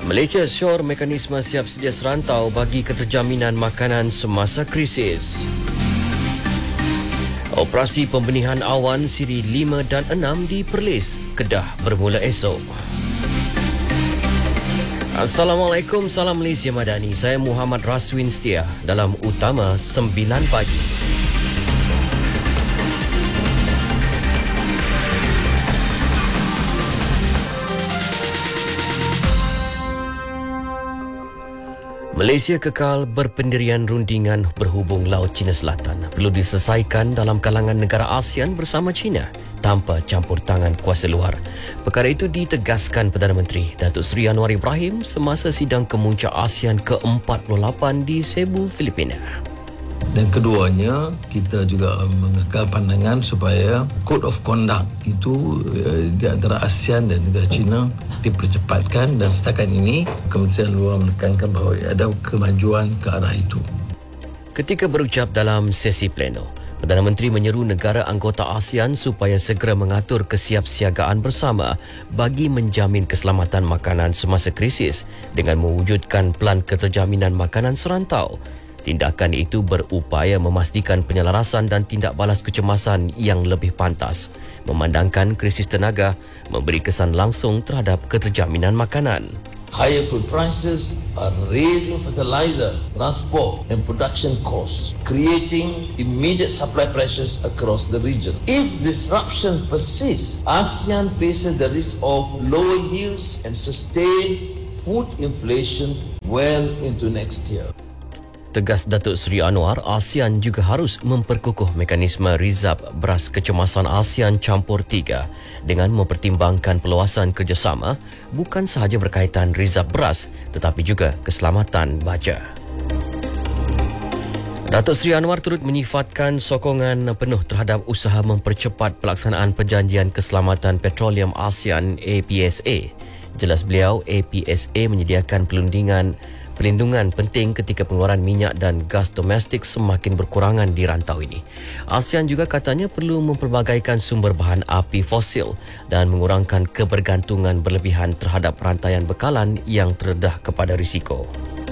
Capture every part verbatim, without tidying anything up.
Malaysia syor mekanisme siap sedia serantau bagi keterjaminan makanan semasa krisis. Operasi pembenihan awan siri lima dan enam di Perlis, Kedah bermula esok. Assalamualaikum, salam Malaysia Madani. Saya Muhammad Raswin Setia dalam Utama sembilan pagi. Malaysia kekal berpendirian rundingan berhubung Laut Cina Selatan perlu diselesaikan dalam kalangan negara ASEAN bersama China tanpa campur tangan kuasa luar. Perkara itu ditegaskan Perdana Menteri Datuk Seri Anwar Ibrahim semasa sidang kemuncak ASEAN ke empat puluh lapan di Cebu, Filipina. Dan keduanya, kita juga mengekal pandangan supaya Code of Conduct itu uh, di antara ASEAN dan negara China dipercepatkan, dan setakat ini Kementerian Luar menekankan bahawa ada kemajuan ke arah itu. Ketika berucap dalam sesi pleno, Perdana Menteri menyeru negara anggota ASEAN supaya segera mengatur kesiapsiagaan bersama bagi menjamin keselamatan makanan semasa krisis dengan mewujudkan pelan keterjaminan makanan serantau. Tindakan itu berupaya memastikan penyelarasan dan tindak balas kecemasan yang lebih pantas, memandangkan krisis tenaga memberi kesan langsung terhadap keterjaminan makanan. Higher food prices are raising fertilizer, transport and production costs, creating immediate supply pressures across the region. If disruption persists, ASEAN faces the risk of lower yields and sustained food inflation well into next year. Tegas Datuk Seri Anwar, ASEAN juga harus memperkukuh mekanisme rizab beras kecemasan ASEAN campur tiga dengan mempertimbangkan peluasan kerjasama bukan sahaja berkaitan rizab beras tetapi juga keselamatan baja. Datuk Seri Anwar turut menyifatkan sokongan penuh terhadap usaha mempercepat pelaksanaan Perjanjian Keselamatan Petroleum ASEAN A P S A. Jelas beliau, A P S A menyediakan pelindungan Perlindungan penting ketika pengeluaran minyak dan gas domestik semakin berkurangan di rantau ini. ASEAN juga katanya perlu mempelbagaikan sumber bahan api fosil dan mengurangkan kebergantungan berlebihan terhadap rantaian bekalan yang terdedah kepada risiko.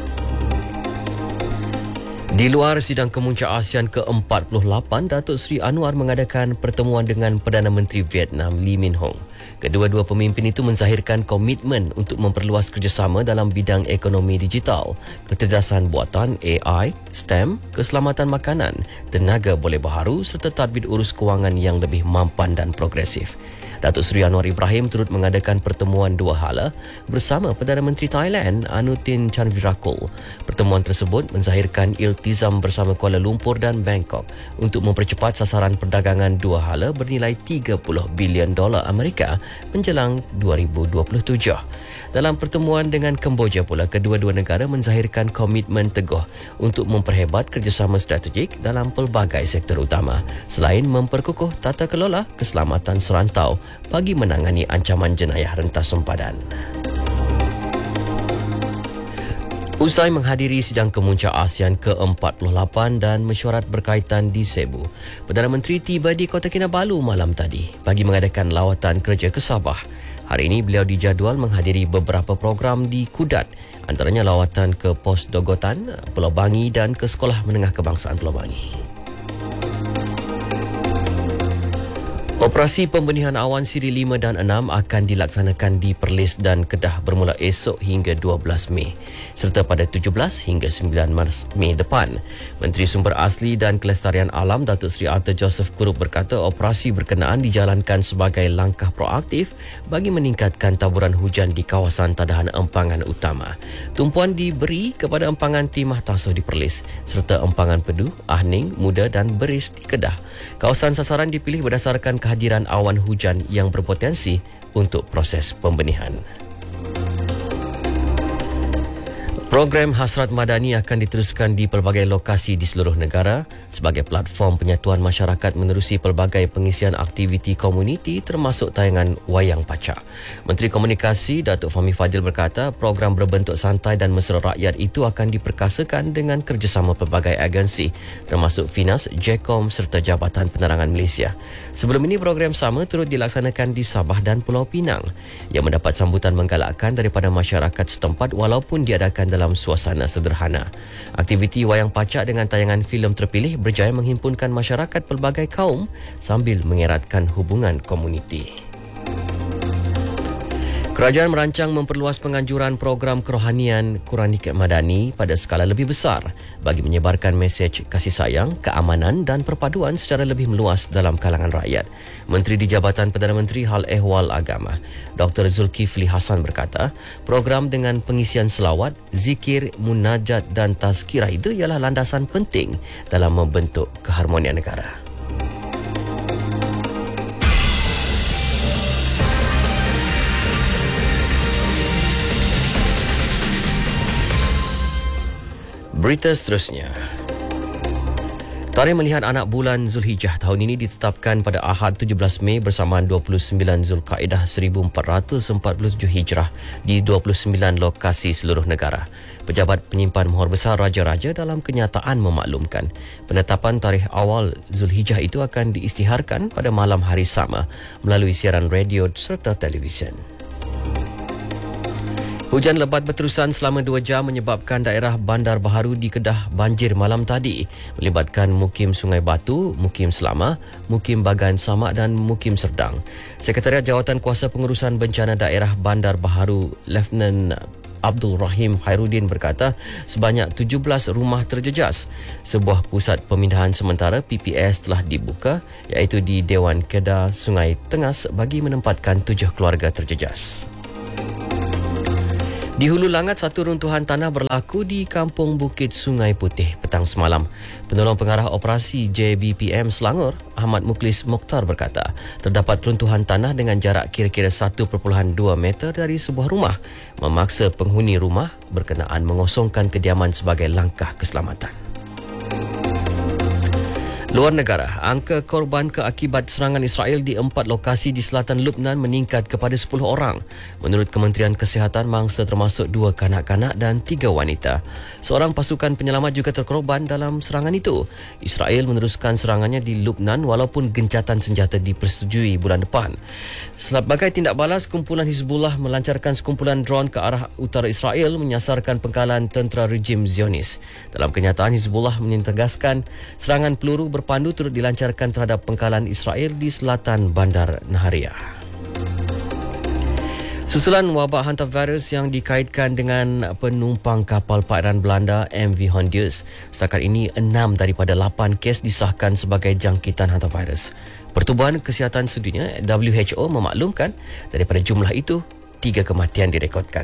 Di luar sidang kemuncak ASEAN ke empat puluh lapan, Datuk Seri Anwar mengadakan pertemuan dengan Perdana Menteri Vietnam Lee Min Hong. Kedua-dua pemimpin itu menzahirkan komitmen untuk memperluas kerjasama dalam bidang ekonomi digital, kecerdasan buatan A I, STEM, keselamatan makanan, tenaga boleh baharu serta tadbir urus kewangan yang lebih mampan dan progresif. Datuk Seri Anwar Ibrahim turut mengadakan pertemuan dua hala bersama Perdana Menteri Thailand Anutin Chanvirakul. Pertemuan tersebut menzahirkan iltizam bersama Kuala Lumpur dan Bangkok untuk mempercepat sasaran perdagangan dua hala bernilai tiga puluh bilion dolar Amerika menjelang dua ribu dua puluh tujuh. Dalam pertemuan dengan Kemboja pula, kedua-dua negara menzahirkan komitmen teguh untuk memperhebat kerjasama strategik dalam pelbagai sektor utama selain memperkukuh tata kelola keselamatan serantau bagi menangani ancaman jenayah rentas sempadan. Usai menghadiri sidang kemuncak ASEAN ke empat puluh lapan dan mesyuarat berkaitan di Cebu, Perdana Menteri tiba di Kota Kinabalu malam tadi bagi mengadakan lawatan kerja ke Sabah. Hari ini beliau dijadual menghadiri beberapa program di Kudat, antaranya lawatan ke Pos Dogotan, Pulau Bangi dan ke Sekolah Menengah Kebangsaan Pulau Bangi. Operasi pembenihan awan siri lima dan enam akan dilaksanakan di Perlis dan Kedah bermula esok hingga dua belas Mei serta pada tujuh belas hingga sembilan Mei depan. Menteri Sumber Asli dan Kelestarian Alam Datuk Seri Arthur Joseph Kurup berkata operasi berkenaan dijalankan sebagai langkah proaktif bagi meningkatkan taburan hujan di kawasan tadahan empangan utama. Tumpuan diberi kepada empangan Timah Tasoh di Perlis serta empangan Pedu, Ahning, Muda dan Beris di Kedah. Kawasan sasaran dipilih berdasarkan kehadiran awan hujan yang berpotensi untuk proses pembenihan. Program Hasrat Madani akan diteruskan di pelbagai lokasi di seluruh negara sebagai platform penyatuan masyarakat menerusi pelbagai pengisian aktiviti komuniti termasuk tayangan Wayang Pacak. Menteri Komunikasi Datuk Fahmi Fadil berkata program berbentuk santai dan mesra rakyat itu akan diperkasakan dengan kerjasama pelbagai agensi termasuk Finas, Jecom serta Jabatan Penerangan Malaysia. Sebelum ini program sama turut dilaksanakan di Sabah dan Pulau Pinang yang mendapat sambutan menggalakkan daripada masyarakat setempat walaupun diadakan dalam suasana sederhana. Aktiviti Wayang Pacak dengan tayangan filem terpilih berjaya menghimpunkan masyarakat pelbagai kaum sambil mengeratkan hubungan komuniti. Kerajaan merancang memperluas penganjuran program kerohanian Quranik Madani pada skala lebih besar bagi menyebarkan mesej kasih sayang, keamanan dan perpaduan secara lebih meluas dalam kalangan rakyat. Menteri di Jabatan Perdana Menteri Hal Ehwal Agama, Doktor Zulkifli Hasan berkata, program dengan pengisian selawat, zikir, munajat dan tazkirah itu ialah landasan penting dalam membentuk keharmonian negara. Berita seterusnya. Tarikh melihat anak bulan Zulhijjah tahun ini ditetapkan pada Ahad tujuh belas Mei bersamaan dua puluh sembilan Zulkaidah seribu empat ratus empat puluh tujuh Hijrah di dua puluh sembilan lokasi seluruh negara. Pejabat penyimpan mohor besar Raja-Raja dalam kenyataan memaklumkan penetapan tarikh awal Zulhijjah itu akan diisytiharkan pada malam hari sama melalui siaran radio serta televisyen. Hujan lebat berterusan selama dua jam menyebabkan daerah Bandar Baharu di Kedah banjir malam tadi, melibatkan Mukim Sungai Batu, Mukim Selama, Mukim Bagan Samak dan Mukim Serdang. Sekretariat Jawatan Kuasa Pengurusan Bencana Daerah Bandar Baharu, Lieutenant Abdul Rahim Khairuddin berkata sebanyak tujuh belas rumah terjejas. Sebuah pusat pemindahan sementara P P S telah dibuka iaitu di Dewan Kedah Sungai Tengas bagi menempatkan tujuh keluarga terjejas. Di Hulu Langat, satu runtuhan tanah berlaku di Kampung Bukit Sungai Putih petang semalam. Penolong Pengarah Operasi J B P M Selangor, Ahmad Muklis Mokhtar berkata, terdapat runtuhan tanah dengan jarak kira-kira satu perpuluhan dua meter dari sebuah rumah, memaksa penghuni rumah berkenaan mengosongkan kediaman sebagai langkah keselamatan. Luar negara, angka korban keakibat serangan Israel di empat lokasi di selatan Lubnan meningkat kepada sepuluh orang. Menurut Kementerian Kesihatan, mangsa termasuk dua kanak-kanak dan tiga wanita. Seorang pasukan penyelamat juga terkorban dalam serangan itu. Israel meneruskan serangannya di Lubnan walaupun gencatan senjata dipersetujui bulan depan. Sebagai tindak balas, kumpulan Hizbullah melancarkan sekumpulan drone ke arah utara Israel menyasarkan pengkalan tentera rejim Zionis. Dalam kenyataan, Hizbullah mentegaskan serangan peluru berpandu turut dilancarkan terhadap pengkalan Israel di selatan Bandar Nahariya. Susulan wabak hantavirus yang dikaitkan dengan penumpang kapal perairan Belanda M V Hondius. Setakat ini, enam daripada lapan kes disahkan sebagai jangkitan hantavirus. Pertubuhan Kesihatan Sedunia W H O memaklumkan daripada jumlah itu, tiga kematian direkodkan.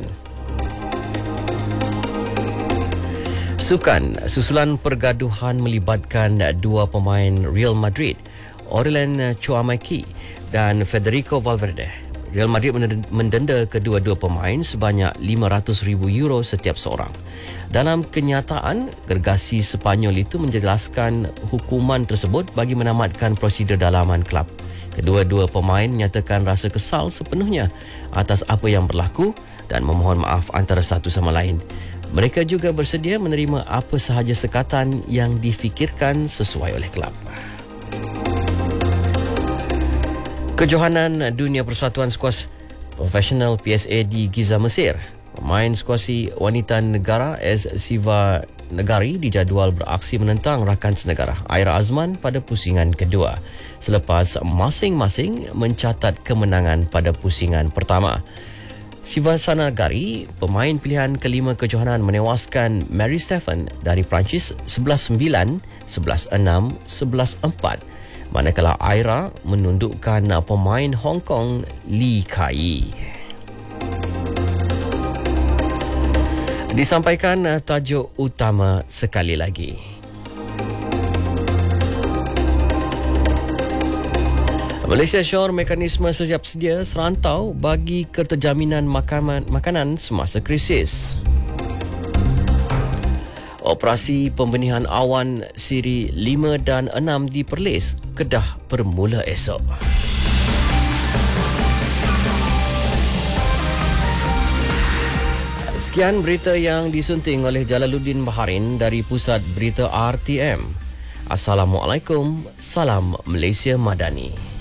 Sukan, susulan pergaduhan melibatkan dua pemain Real Madrid, Aurelien Tchouameni dan Federico Valverde. Real Madrid mendenda kedua-dua pemain sebanyak lima ratus ribu euro setiap seorang. Dalam kenyataan, gergasi Sepanyol itu menjelaskan hukuman tersebut bagi menamatkan prosedur dalaman kelab. Kedua-dua pemain menyatakan rasa kesal sepenuhnya atas apa yang berlaku dan memohon maaf antara satu sama lain. Mereka juga bersedia menerima apa sahaja sekatan yang difikirkan sesuai oleh kelab. Kejohanan Dunia Persatuan Skuas Profesional P S A di Giza, Mesir. Pemain skuasi wanita negara S. Siva Negari dijadual beraksi menentang rakan senegara Aira Azman pada pusingan kedua selepas masing-masing mencatat kemenangan pada pusingan pertama. Siva Sanagari, pemain pilihan kelima kejohanan, menewaskan Mary Stephen dari Perancis sebelas sembilan, sebelas enam, sebelas empat. Manakala Aira menundukkan pemain Hong Kong Lee Kai. Disampaikan tajuk utama sekali lagi. Malaysia Shore mekanisme sesiap sedia serantau bagi keterjaminan makanan, makanan semasa krisis. Operasi pembenihan awan siri lima dan enam di Perlis, Kedah bermula esok. Sekian berita yang disunting oleh Jalaluddin Baharin dari Pusat Berita R T M. Assalamualaikum, salam Malaysia Madani.